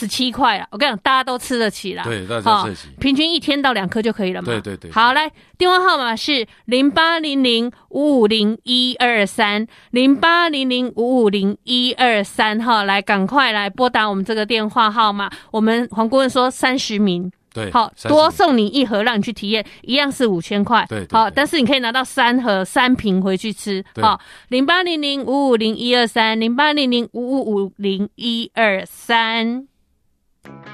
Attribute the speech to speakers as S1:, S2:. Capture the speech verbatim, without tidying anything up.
S1: 十七块了，我跟你讲，大家都吃得起啦。
S2: 对，大家吃得起，
S1: 平均一天到两颗就可以了嘛。
S2: 对对对。
S1: 好，来，电话号码是零八零零五五零一二三零八零零五五零一二三哈，来，赶快来拨打我们这个电话号码。我们黄顾问说三十名。
S2: 对，
S1: 好，多送你一盒，让你去体验，一样是五千块。
S2: 对，
S1: 好，但是你可以拿到三盒三瓶回去吃。好，零八零零五五零一二三零八零零五五五零一二三。